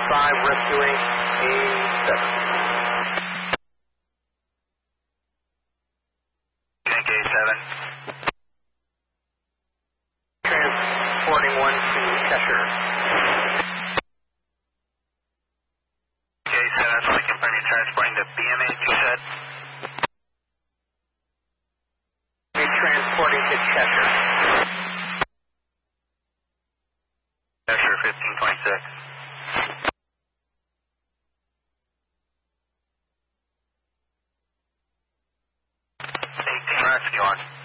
5, rescuing A7. A7. Transporting 1 to Cheshire. A7, that's what I confirm you're transporting to BMH, you said? Transporting to Cheshire. Cheshire 1526. 18 rescue on.